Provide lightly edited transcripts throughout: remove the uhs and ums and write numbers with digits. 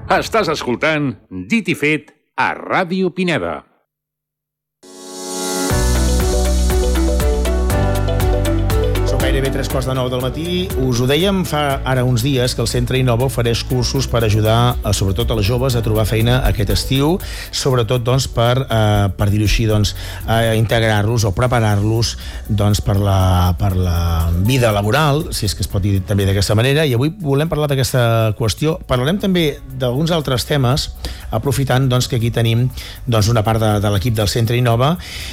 Estàs escoltant Dit i Fet a Ràdio Pineda. Gairebé 3:45 del matí. Us ho dèiem fa ara uns dies que el Centre Innova ofereix cursos per ajudar sobretot a les joves a trobar feina aquest estiu, sobretot per dir-ho així, a integrar-los o preparar-los per la vida laboral, si és que es pot dir també d'aquesta manera. I avui volem parlar d'aquesta qüestió. Parlarem també d'alguns altres temes, aprofitant que aquí tenim una part de l'equip del Centre Innova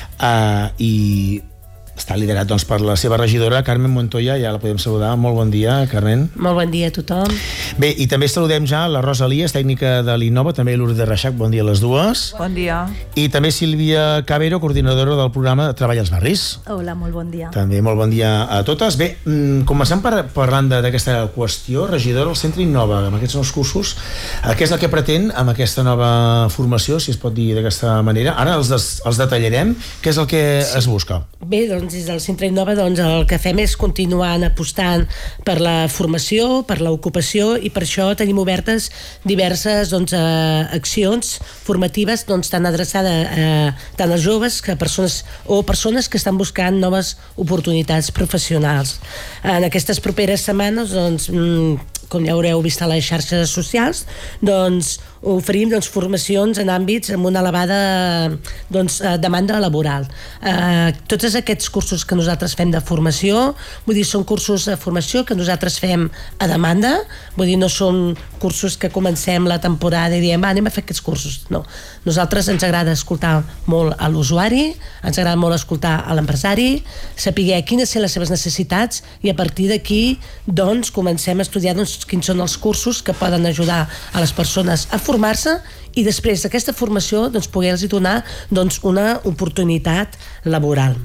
i està liderat per la seva regidora, Carmen Montoya. Ja la podem saludar. Molt bon dia, Carmen. Molt bon dia a tothom. Bé, i també saludem ja la Rosa Elias, tècnica de l'Innova, també Lourdes Reixac, bon dia a les dues. Bon dia. I també Sílvia Cabero, coordinadora del programa Treball als Barris. Hola, molt bon dia. També molt bon dia a totes. Bé, començant parlant d'aquesta qüestió, regidora del Centre Innova, amb aquests nous cursos, què és el que pretén amb aquesta nova formació, si es pot dir d'aquesta manera? Ara els detallarem. Què és el que es busca? Bé, des del Centre Innova el que fem és continuar apostant per la formació, per l'ocupació, i per això tenim obertes diverses accions formatives tan adreçades tant als joves que a persones que estan buscant noves oportunitats professionals. En aquestes properes setmanes, com ja haureu vist a les xarxes socials, oferim formacions en àmbits amb una elevada demanda laboral. Tots aquests cursos que nosaltres fem de formació, són cursos de formació que nosaltres fem a demanda, no són cursos que comencem la temporada i diem anem a fer aquests cursos, no. Nosaltres ens agrada escoltar molt a l'usuari, ens agrada molt escoltar a l'empresari, saber quines són les seves necessitats, i a partir d'aquí comencem a estudiar quins són els cursos que poden ajudar a les persones a formar-se, i després d'aquesta formació poder-los donar una oportunitat laboral.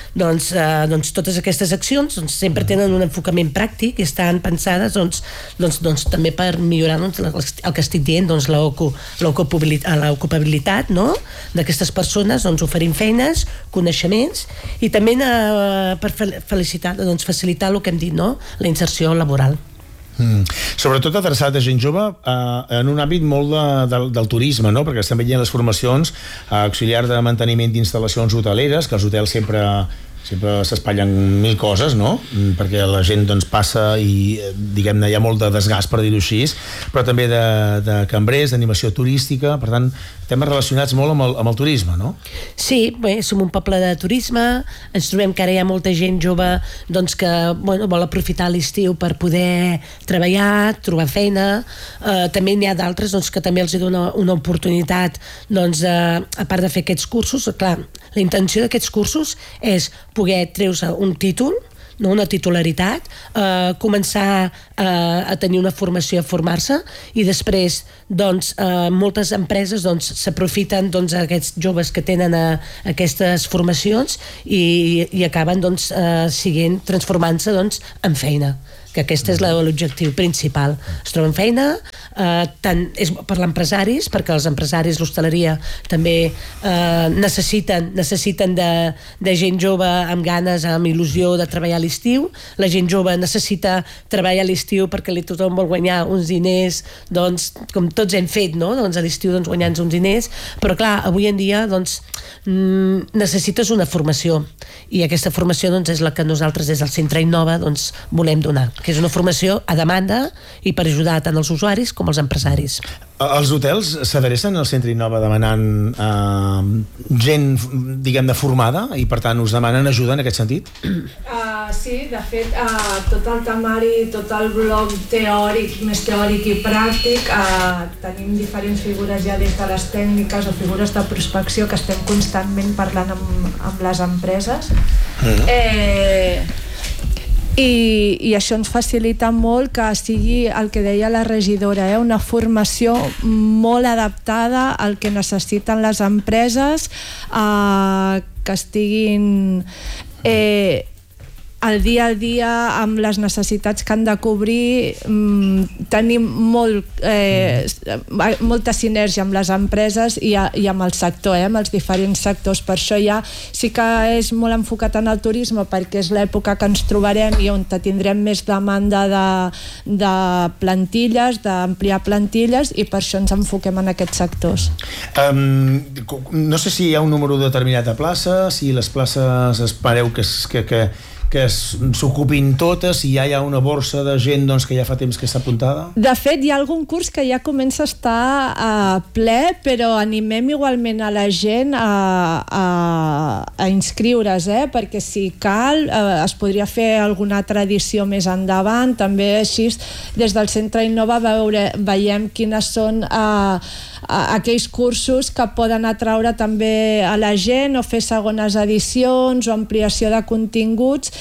Totes aquestes accions sempre tenen un enfocament pràctic i estan pensades també per millorar el que estic dient, l'ocupabilitat d'aquestes persones. Oferim feines, coneixements, i també per facilitar el que hem dit, la inserció laboral. Sobretot adreçat a gent jove en un àmbit molt del turisme, perquè estem veient les formacions auxiliar de manteniment d'instal·lacions hoteleres, que els hotels sempre s'espatllen mil coses, perquè la gent passa i diguem-ne hi ha molt de desgast, per dir-ho així, però també de cambrers, d'animació turística, per tant temes relacionats molt amb el turisme, no? Sí, bé, som un poble de turisme, ens trobem que ara hi ha molta gent jove que vol aprofitar l'estiu per poder treballar, trobar feina. També n'hi ha d'altres que també els dona una oportunitat, a part de fer aquests cursos. Clar, la intenció d'aquests cursos és poder treure un títol, una titularitat, començar a tenir una formació, a formar-se, i després moltes empreses s'aprofiten d'aquests joves que tenen aquestes formacions i acaben transformant-se en feina, que aquest és l'objectiu principal. Es troben feina, tant és per l'empresaris, perquè els empresaris, l'hostaleria, també necessiten de gent jove amb ganes, amb il·lusió de treballar a l'estiu. La gent jove necessita treballar a l'estiu perquè tothom vol guanyar uns diners, com tots hem fet, a l'estiu guanyar uns diners, però clar, avui en dia necessites una formació, i aquesta formació és la que nosaltres des del Centre Innova volem donar, que és una formació a demanda i per ajudar tant els usuaris com els empresaris. Els hotels s'adrecen al Centre Innova demanant gent, diguem-ne, formada, i per tant us demanen ajuda en aquest sentit? Sí, de fet, tot el temari, tot el bloc teòric, més teòric i pràctic, tenim diferents figures ja des de les tècniques o figures de prospecció que estem constantment parlant amb les empreses. I això ens facilita molt que sigui el que deia la regidora, una formació molt adaptada al que necessiten les empreses, que estiguin el dia a dia, amb les necessitats que han de cobrir, tenim molta sinergia amb les empreses i amb el sector, amb els diferents sectors. Per això ja sí que és molt enfocat en el turisme, perquè és l'època que ens trobarem i on tindrem més demanda de plantilles, d'ampliar plantilles, i per això ens enfoquem en aquests sectors. No sé si hi ha un número determinat de places, si les places espereu que s'ocupin totes, si ja hi ha una borsa de gent que ja fa temps que està apuntada? De fet, hi ha algun curs que ja comença a estar ple, però animem igualment a la gent a inscriure's, perquè si cal es podria fer alguna altra edició més endavant. També així des del Centre Innova veiem quines són aquells cursos que poden atraure també a la gent, o fer segones edicions o ampliació de continguts.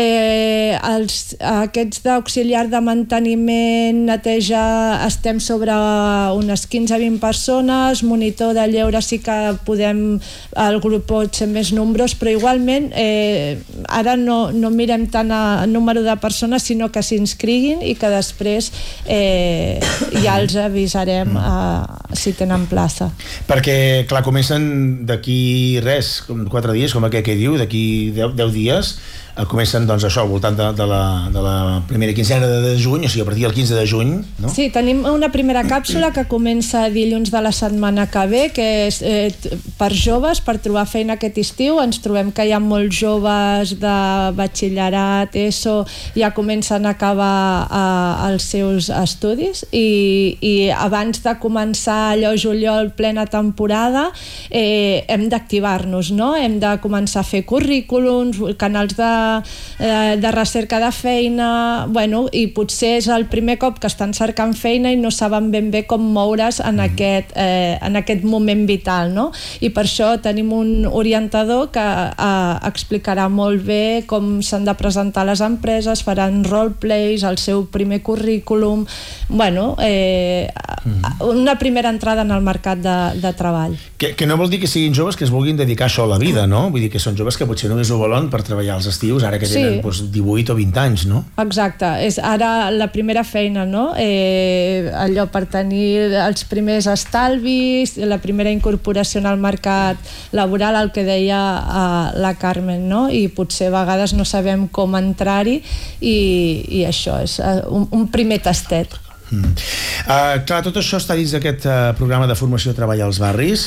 Aquests d'auxiliar de manteniment, neteja, estem sobre unes 15-20 persones. Monitor de lleure sí que podem, el grup pot ser més nombrós, però igualment ara no mirem tant el número de persones, sinó que s'inscriguin i que després ja els avisarem si tenen plaça. Perquè, clar, comencen d'aquí 4 dies, com aquell que diu, d'aquí 10 dies, comencen això al voltant de la primera quincena de juny, o sigui, a partir del 15 de juny, no? Sí, tenim una primera càpsula que comença dilluns de la setmana que ve, que és per joves, per trobar feina aquest estiu. Ens trobem que hi ha molts joves de batxillerat, ESO, ja comencen a acabar els seus estudis, i abans de començar allò juliol, plena temporada, hem d'activar-nos, no? Hem de començar a fer currículums, canals de recerca de feina, i potser és el primer cop que estan cercant feina i no saben ben bé com moure's en aquest moment vital, no? I per això tenim un orientador que explicarà molt bé com s'han de presentar les empreses, faran roleplays, el seu primer currículum, una primera entrada en el mercat de treball. Que no vol dir que siguin joves que es vulguin dedicar a això a la vida, no? Vull dir que són joves que potser només ho volen per treballar als estius, ara que tenen 18 o 20 anys, no? Exacte, és ara la primera feina, no? Allò per tenir els primers estalvis, la primera incorporació al mercat laboral, el que deia la Carmen, no? I potser a vegades no sabem com entrar-hi, i això és un primer tastet. Clar, tot això està dins d'aquest programa de formació de treball als barris.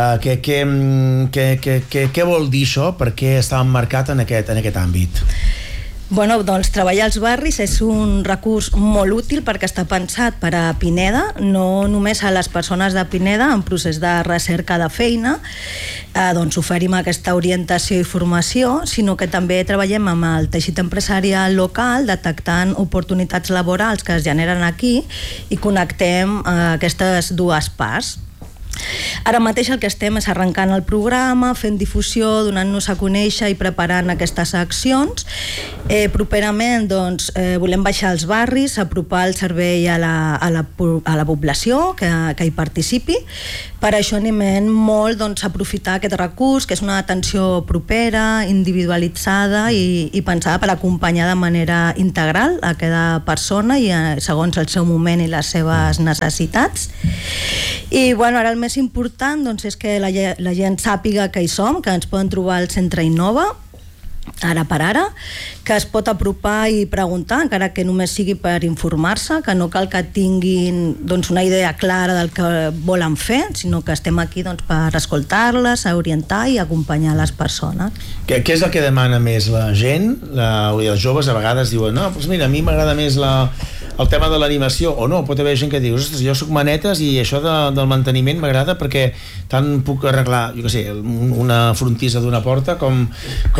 Què vol dir això? Per què està emmarcat en aquest àmbit? Doncs treballar als barris és un recurs molt útil perquè està pensat per a Pineda, no només a les persones de Pineda en procés de recerca de feina, oferim aquesta orientació i formació, sinó que també treballem amb el teixit empresarial local, detectant oportunitats laborals que es generen aquí i connectem aquestes dues parts. Ara mateix el que estem és arrencant el programa, fent difusió, donant-nos a conèixer i preparant aquestes accions. Properament volem baixar als barris, apropar el servei a la població que hi participi. Per això animem molt a aprofitar aquest recurs, que és una atenció propera, individualitzada i pensada per acompanyar de manera integral a cada persona i segons el seu moment i les seves necessitats. I ara el més important és que la gent sàpiga que hi som, que ens poden trobar al Centre Innova, ara per ara, que es pot apropar i preguntar, encara que només sigui per informar-se, que no cal que tinguin una idea clara del que volen fer, sinó que estem aquí per escoltar-les, orientar i acompanyar les persones. Què és el que demana més la gent? Els joves a vegades diuen, no, doncs mira, a mi m'agrada més el tema de l'animació, o no, pot haver gent que diu, ostres, jo soc manetes i això del manteniment m'agrada perquè tant puc arreglar, jo què sé, una frontissa d'una porta com